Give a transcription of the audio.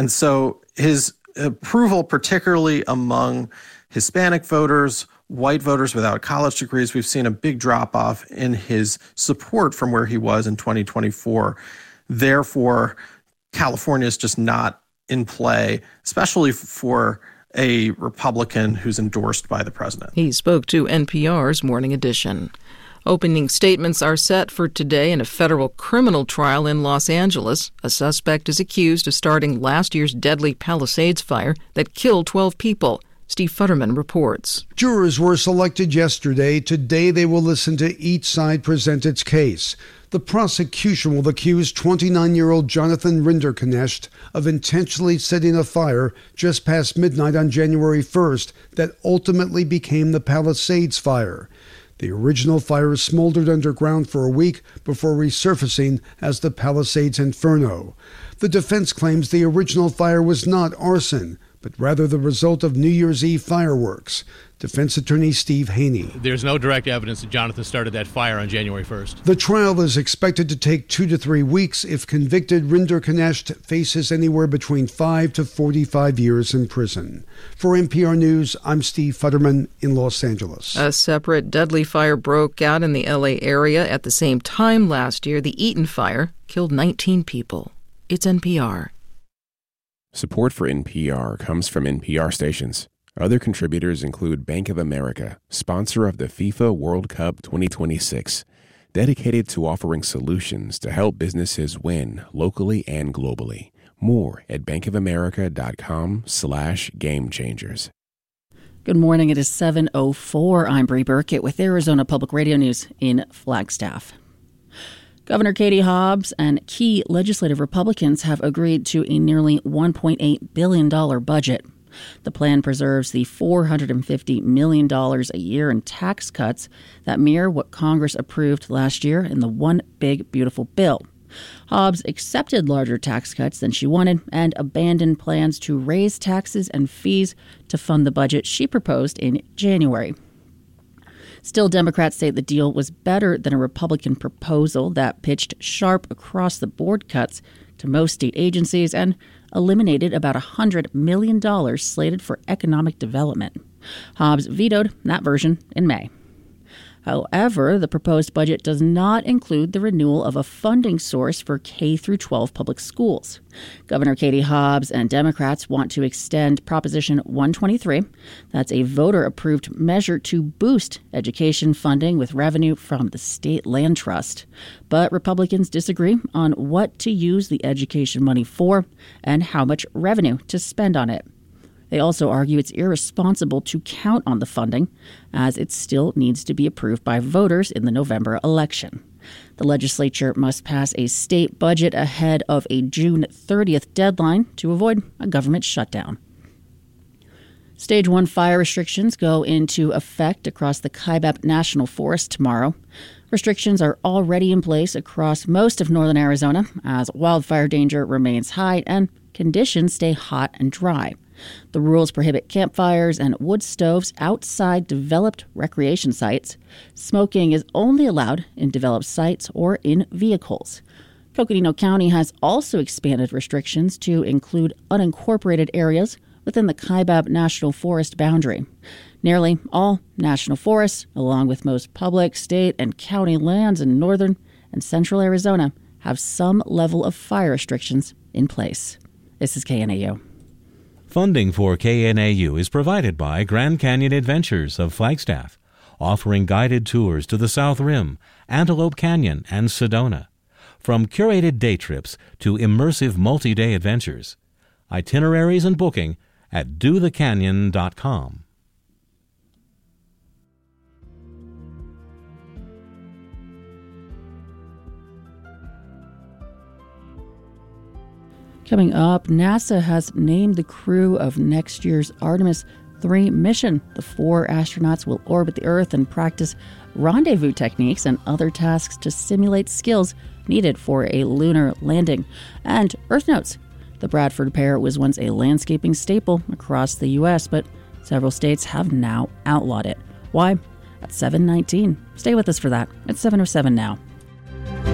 And so his approval, particularly among Hispanic voters, white voters without college degrees, we've seen a big drop-off in his support from where he was in 2024. Therefore, California is just not in play, especially for a Republican who's endorsed by the president. He spoke to NPR's Morning Edition. Opening statements are set for today in a federal criminal trial in Los Angeles. A suspect is accused of starting last year's deadly Palisades fire that killed 12 people. Steve Futterman reports. Jurors were selected yesterday. Today they will listen to each side present its case. The prosecution will accuse 29-year-old Jonathan Rinderknecht of intentionally setting a fire just past midnight on January 1st that ultimately became the Palisades fire. The original fire smoldered underground for a week before resurfacing as the Palisades Inferno. The defense claims the original fire was not arson, but rather the result of New Year's Eve fireworks. Defense attorney Steve Haney. There's no direct evidence that Jonathan started that fire on January 1st. The trial is expected to take 2 to 3 weeks. If convicted, Rinderknecht faces anywhere between 5 to 45 years in prison. For NPR News, I'm Steve Futterman in Los Angeles. A separate deadly fire broke out in the L.A. area at the same time last year. The Eaton fire killed 19 people. It's NPR. Support for NPR comes from NPR stations. Other contributors include Bank of America, sponsor of the FIFA World Cup 2026, dedicated to offering solutions to help businesses win locally and globally. More at bankofamerica.com/gamechangers. Good morning. It is 7:04. I'm Bree Burkett with Arizona Public Radio News in Flagstaff. Governor Katie Hobbs and key legislative Republicans have agreed to a nearly $1.8 billion budget. The plan preserves the $450 million a year in tax cuts that mirror what Congress approved last year in the One Big Beautiful Bill. Hobbs accepted larger tax cuts than she wanted and abandoned plans to raise taxes and fees to fund the budget she proposed in January. Still, Democrats say the deal was better than a Republican proposal that pitched sharp across-the-board cuts to most state agencies and eliminated about $100 million slated for economic development. Hobbs vetoed that version in May. However, the proposed budget does not include the renewal of a funding source for K-12 public schools. Governor Katie Hobbs and Democrats want to extend Proposition 123. That's a voter-approved measure to boost education funding with revenue from the state land trust. But Republicans disagree on what to use the education money for and how much revenue to spend on it. They also argue it's irresponsible to count on the funding, as it still needs to be approved by voters in the November election. The legislature must pass a state budget ahead of a June 30th deadline to avoid a government shutdown. Stage 1 fire restrictions go into effect across the Kaibab National Forest tomorrow. Restrictions are already in place across most of northern Arizona as wildfire danger remains high and conditions stay hot and dry. The rules prohibit campfires and wood stoves outside developed recreation sites. Smoking is only allowed in developed sites or in vehicles. Coconino County has also expanded restrictions to include unincorporated areas within the Kaibab National Forest boundary. Nearly all national forests, along with most public, state, and county lands in northern and central Arizona, have some level of fire restrictions in place. This is KNAU. Funding for KNAU is provided by Grand Canyon Adventures of Flagstaff, offering guided tours to the South Rim, Antelope Canyon, and Sedona. From curated day trips to immersive multi-day adventures. Itineraries and booking at dothecanyon.com. Coming up, NASA has named the crew of next year's Artemis 3 mission. The 4 astronauts will orbit the Earth and practice rendezvous techniques and other tasks to simulate skills needed for a lunar landing. And Earth Notes. The Bradford pear was once a landscaping staple across the U.S., but several states have now outlawed it. Why? At 7:19. Stay with us for that. It's 7:07 now.